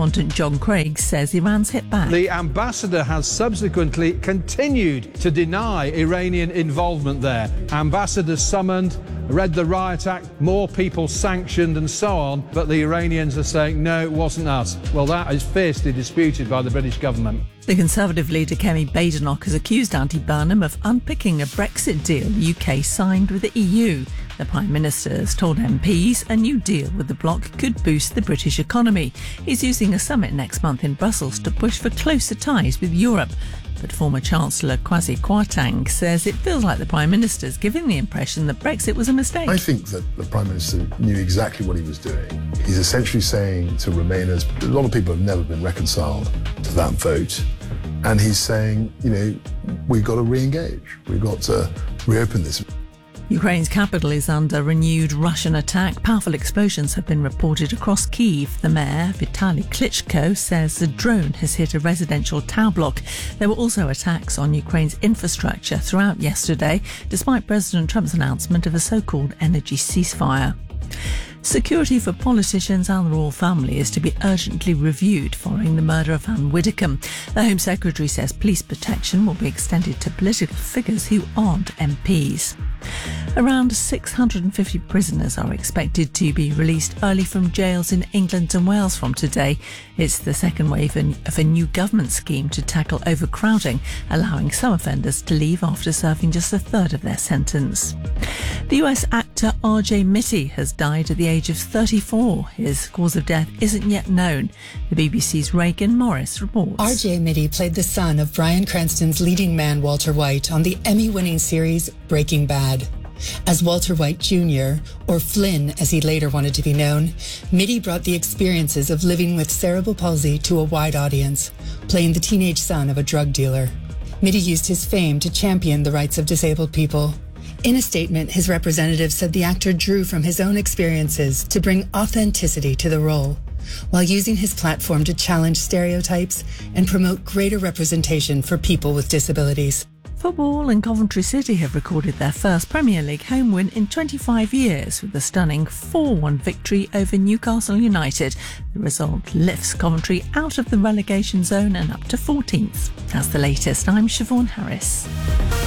correspondent John Craig says Iran's hit back. The ambassador has subsequently continued to deny Iranian involvement there. Ambassadors summoned, read the Riot Act, more people sanctioned and so on, but the Iranians are saying, no, it wasn't us. Well, that is fiercely disputed by the British government. The Conservative leader Kemi Badenoch has accused Andy Burnham of unpicking a Brexit deal the UK signed with the EU. The Prime Minister has told MPs a new deal with the bloc could boost the British economy. He's using a summit next month in Brussels to push for closer ties with Europe. But former Chancellor Kwasi Kwarteng says it feels like the Prime Minister's giving the impression that Brexit was a mistake. I think that the Prime Minister knew exactly what he was doing. He's essentially saying to Remainers, a lot of people have never been reconciled to that vote. And he's saying, we've got to re-engage. We've got to reopen this. Ukraine's capital is under renewed Russian attack. Powerful explosions have been reported across Kyiv. The mayor, Vitaly Klitschko, says the drone has hit a residential tower block. There were also attacks on Ukraine's infrastructure throughout yesterday, despite President Trump's announcement of a so-called energy ceasefire. Security for politicians and the royal family is to be urgently reviewed following the murder of Anne Widdecombe. The Home Secretary says police protection will be extended to political figures who aren't MPs. Around 650 prisoners are expected to be released early from jails in England and Wales from today. It's the second wave of a new government scheme to tackle overcrowding, allowing some offenders to leave after serving just a third of their sentence. The US actor R.J. Mitty has died at the age of 34. His cause of death isn't yet known. The BBC's Reagan Morris reports. R.J. Mitty played the son of Bryan Cranston's leading man Walter White on the Emmy-winning series Breaking Bad. As Walter White Jr., or Flynn as he later wanted to be known, Mitty brought the experiences of living with cerebral palsy to a wide audience, playing the teenage son of a drug dealer. Mitty used his fame to champion the rights of disabled people. In a statement, his representative said the actor drew from his own experiences to bring authenticity to the role, while using his platform to challenge stereotypes and promote greater representation for people with disabilities. Football and Coventry City have recorded their first Premier League home win in 25 years with a stunning 4-1 victory over Newcastle United. The result lifts Coventry out of the relegation zone and up to 14th. That's the latest. I'm Siobhan Harris.